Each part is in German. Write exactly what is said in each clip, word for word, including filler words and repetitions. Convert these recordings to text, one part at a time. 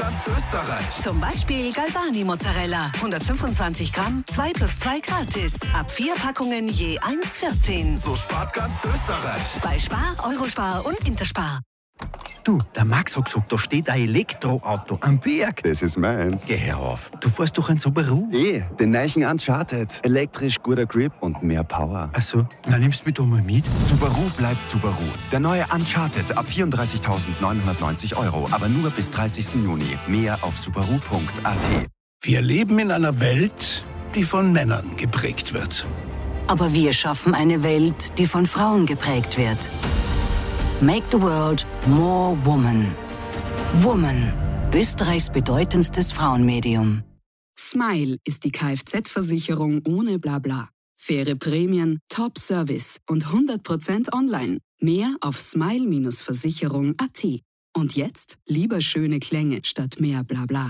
ganz Österreich. Zum Beispiel Galbani Mozzarella. hundertfünfundzwanzig Gramm, zwei plus zwei gratis. Ab vier Packungen je eins vierzehn. So spart ganz Österreich. Bei Spar, Eurospar und Interspar. Du, der Max hat gesagt, da steht ein Elektroauto am Berg. Das ist meins. Geh her auf. Du fährst doch ein Subaru. Eh, den neuen Uncharted. Elektrisch, guter Grip und mehr Power. Ach so, na nimmst du mich da mal mit? Subaru bleibt Subaru. Der neue Uncharted ab vierunddreißigtausendneunhundertneunzig Euro. Aber nur bis dreißigsten Juni. Mehr auf subaru punkt a t. Wir leben in einer Welt, die von Männern geprägt wird. Aber wir schaffen eine Welt, die von Frauen geprägt wird. Make the world more woman. Woman, Österreichs bedeutendstes Frauenmedium. Smile ist die Kfz-Versicherung ohne Blabla. Faire Prämien, Top-Service und hundert Prozent online. Mehr auf smile Versicherung punkt a t. Und jetzt lieber schöne Klänge statt mehr Blabla.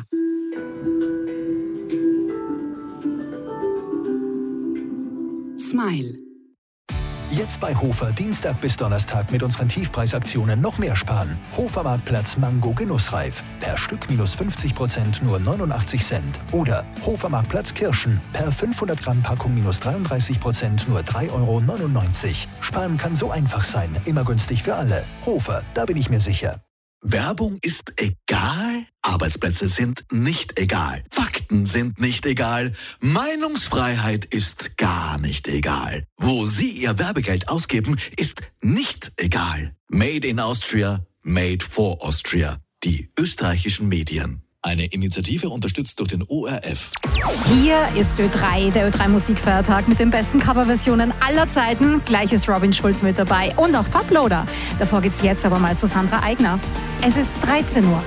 Smile. Jetzt bei Hofer Dienstag bis Donnerstag mit unseren Tiefpreisaktionen noch mehr sparen. Hofermarktplatz Mango Genussreif. Per Stück minus fünfzig Prozent nur neunundachtzig Cent. Oder Hofermarktplatz Kirschen. Per fünfhundert Gramm Packung minus dreiunddreißig Prozent nur drei Euro neunundneunzig. Sparen kann so einfach sein. Immer günstig für alle. Hofer, da bin ich mir sicher. Werbung ist egal, Arbeitsplätze sind nicht egal, Fakten sind nicht egal, Meinungsfreiheit ist gar nicht egal. Wo Sie Ihr Werbegeld ausgeben, ist nicht egal. Made in Austria, made for Austria. Die österreichischen Medien. Eine Initiative unterstützt durch den O R F. Hier ist Ö drei, der Ö drei Musikfeiertag mit den besten Coverversionen aller Zeiten. Gleich ist Robin Schulz mit dabei und auch Toploader. Davor geht's jetzt aber mal zu Sandra Eigner. Es ist dreizehn Uhr.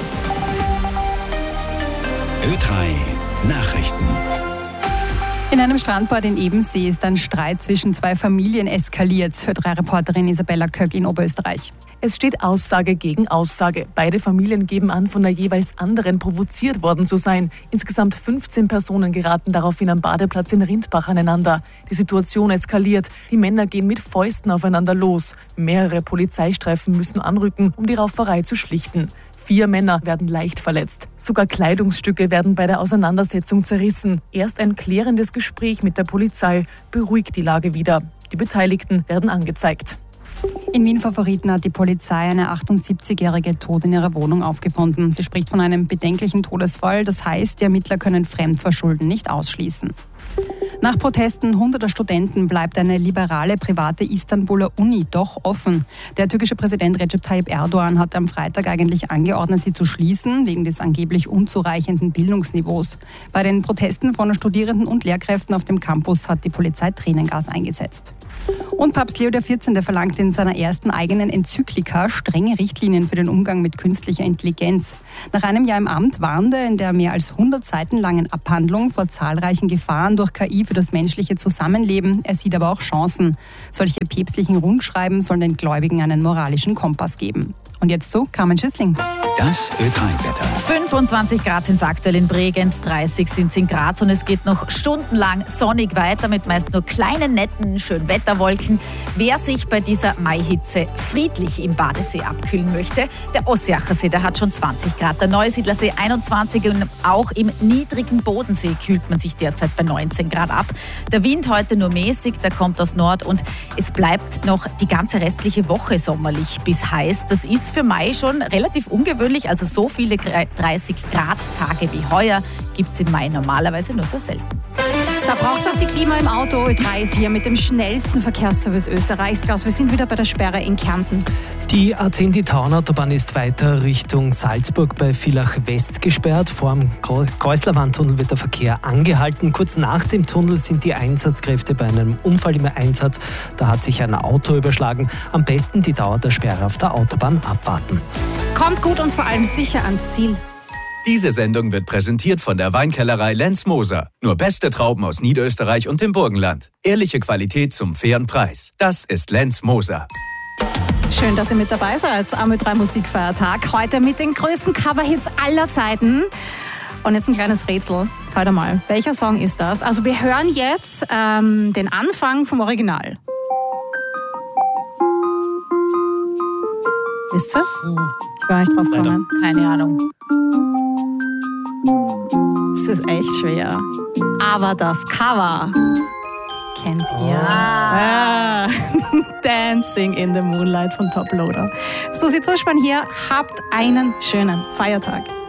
Ö drei Nachrichten. In einem Strandbad in Ebensee ist ein Streit zwischen zwei Familien eskaliert. Ö drei Reporterin Isabella Köck in Oberösterreich. Es steht Aussage gegen Aussage. Beide Familien geben an, von der jeweils anderen provoziert worden zu sein. Insgesamt fünfzehn Personen geraten daraufhin am Badeplatz in Rindbach aneinander. Die Situation eskaliert. Die Männer gehen mit Fäusten aufeinander los. Mehrere Polizeistreifen müssen anrücken, um die Rauferei zu schlichten. Vier Männer werden leicht verletzt. Sogar Kleidungsstücke werden bei der Auseinandersetzung zerrissen. Erst ein klärendes Gespräch mit der Polizei beruhigt die Lage wieder. Die Beteiligten werden angezeigt. In Wien-Favoriten hat die Polizei eine achtundsiebzigjährige tot in ihrer Wohnung aufgefunden. Sie spricht von einem bedenklichen Todesfall. Das heißt, die Ermittler können Fremdverschulden nicht ausschließen. Nach Protesten hunderter Studenten bleibt eine liberale private Istanbuler Uni doch offen. Der türkische Präsident Recep Tayyip Erdogan hat am Freitag eigentlich angeordnet, sie zu schließen, wegen des angeblich unzureichenden Bildungsniveaus. Bei den Protesten von Studierenden und Lehrkräften auf dem Campus hat die Polizei Tränengas eingesetzt. Und Papst Leo der vierzehnte verlangt in seiner ersten eigenen Enzyklika strenge Richtlinien für den Umgang mit künstlicher Intelligenz. Nach einem Jahr im Amt warnte er in der mehr als hundert Seiten langen Abhandlung vor zahlreichen Gefahren durch K I für das menschliche Zusammenleben. Er sieht aber auch Chancen. Solche päpstlichen Rundschreiben sollen den Gläubigen einen moralischen Kompass geben. Und jetzt so, Carmen Schüssling. Das Ö drei Wetter. fünfundzwanzig Grad sind es aktuell in Bregenz, dreißig sind es in Graz und es geht noch stundenlang sonnig weiter mit meist nur kleinen, netten, schönen Wetterwolken. Wer sich bei dieser Maihitze friedlich im Badesee abkühlen möchte, der Ossiacher See, der hat schon zwanzig Grad, der Neusiedlersee einundzwanzig und auch im niedrigen Bodensee kühlt man sich derzeit bei neunzehn Grad ab. Der Wind heute nur mäßig, der kommt aus Nord und es bleibt noch die ganze restliche Woche sommerlich bis heiß. Das ist für Mai schon relativ ungewöhnlich, also so viele dreißig Grad Tage wie heuer gibt es im Mai normalerweise nur sehr selten. Da braucht es auch die Klima im Auto. Ö drei ist hier mit dem schnellsten Verkehrsservice Österreichs. Klaus, wir sind wieder bei der Sperre in Kärnten. Die A zehn, die Tauernautobahn, ist weiter Richtung Salzburg bei Villach West gesperrt. Vor dem Kreuzlerwandtunnel wird der Verkehr angehalten. Kurz nach dem Tunnel sind die Einsatzkräfte bei einem Unfall im Einsatz. Da hat sich ein Auto überschlagen. Am besten die Dauer der Sperre auf der Autobahn abwarten. Kommt gut und vor allem sicher ans Ziel. Diese Sendung wird präsentiert von der Weinkellerei Lenz Moser. Nur beste Trauben aus Niederösterreich und dem Burgenland. Ehrliche Qualität zum fairen Preis. Das ist Lenz Moser. Schön, dass ihr mit dabei seid am Ö drei Musikfeiertag. Heute mit den größten Coverhits aller Zeiten. Und jetzt ein kleines Rätsel. Hört mal, welcher Song ist das? Also wir hören jetzt ähm, den Anfang vom Original. Wisst ihr es? Ich war nicht drauf gekommen. Keine Ahnung. ist echt schwer. Aber das Cover kennt ihr. Ah. Dancing in the Moonlight von Top Loader. Susi Zuschmann hier. Habt einen schönen Feiertag.